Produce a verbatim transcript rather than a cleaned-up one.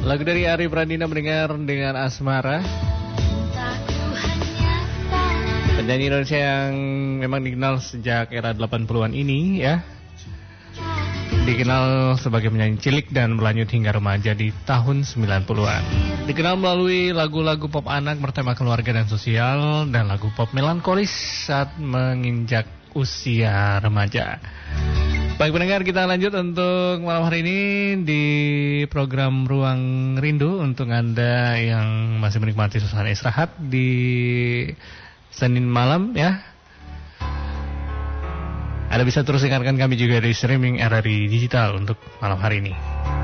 Lagu dari Ari Pradina mendengar dengan Asmara. Penyanyi Indonesia yang memang dikenal sejak era delapan puluhan ini ya. Dikenal sebagai penyanyi cilik dan berlanjut hingga remaja di tahun sembilan puluhan. Dikenal melalui lagu-lagu pop anak bertema keluarga dan sosial dan lagu pop melankolis saat menginjak usia remaja. Baik pendengar, kita lanjut untuk malam hari ini di program Ruang Rindu untuk Anda yang masih menikmati suasana istirahat di Senin malam ya. Anda bisa terus dengarkan kami juga di streaming R R I Digital untuk malam hari ini.